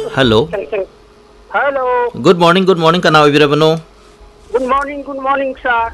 Hello. Hello. Good morning, kana oibirabano? Good morning, sir.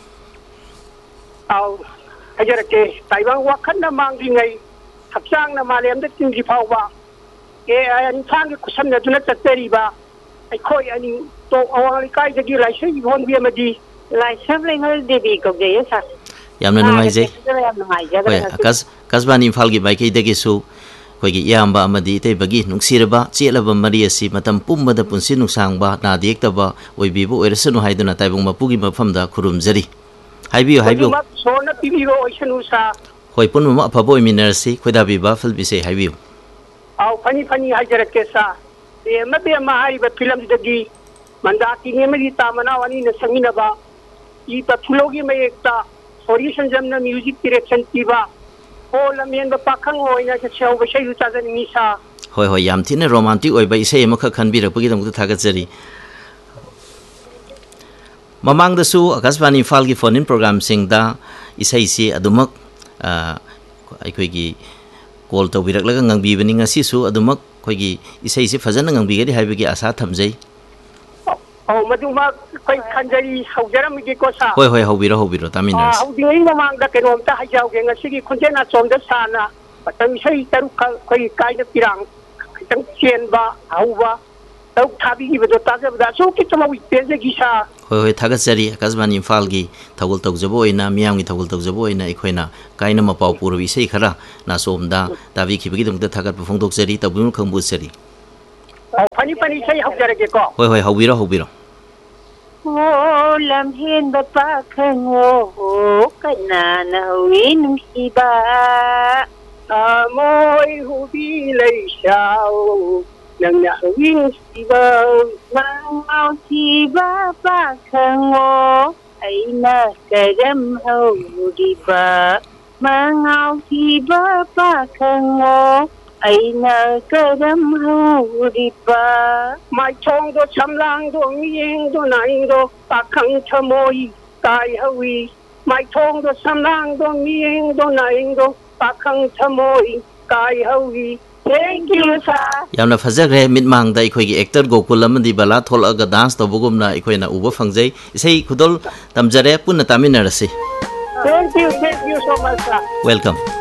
Hajarake, Taiwan wakan na mangingai, hapsang na malem da tinggi pawa. An fang kusam na dunat tateri ba. Ay koy ani to awang kai da gi laisa hon bi amadi. Laisa lengal debi ko ge sa. Yamna nungaije. Kasban Imphal gi bike dagi su koigi yamba amadi te bagi nungsiraba chelaba mari asi matam pummada punsi nungsangba na dektaba oibibu oirasanu haiduna taibung mapugi mafamda khurumjari. Haibiyo sona pibiro oisanu sa. Hoi punma afabo oiminarasi khoidabiba filbise haibiyo. Fani hajarake sa. Be ma hariba film dagi mandati ne mari tamana wani na samina ba. I pathulogi mai ekta audition jamna music direction tiba. Lamien ba pakhang oina cha chau ba shayu ta jani nisa. Hoi yam thine romantic oi ba isei makha khanbira pagi dam thagajari. Mamang da su Akashvani Imphal gi phone in program sing da isei si adumak aikoi gi call to birak laga ngangbi bani ngasi su adumak khoi gi isei si fajana ngangbi gadi haibi gi asa thamjai. Maduma koi khanjari haujaram gi ko sa. Hoi hobiro taminars. Haudingai mamang da kenom ta hajau ge ngasi gi khonjena chomda sana. Patang isei taru koi kai na pirang kitang chen ba hauba. Tau thabi gi bedo ta ga so kitama wi peze gi sa. Hoi thagajari Akashvani Imphal gi thagul tawjabo ina miyam gi thagul tawjabo ina ikoina kaina mapau puru isei khara na somda tabi khibagi dum ta thagat phongdok jari tabun khangbu jari. Fani sei haujarage ko. Hoi hobiro. Lam hen ba pakhang kanana win siba amoy hubi lay sao nang na win siba mau siba pakhang ay na kadam ho diba mau siba pakhang ay na kadam ho diba mai chong do chamlang do yeng do nai do pakhang chamoy kai hawi mai chong do chamlang do yeng do nai do pakhang chamoy kai hawi. Thank you, sir. Yamna fajagre mitmang da ikoi gi actor Gokul amadi bala thol aga dance to bugumna ikoi na uba fangjai isei khudol tamjare punna taminarasi. Thank you so much, sir. Welcome.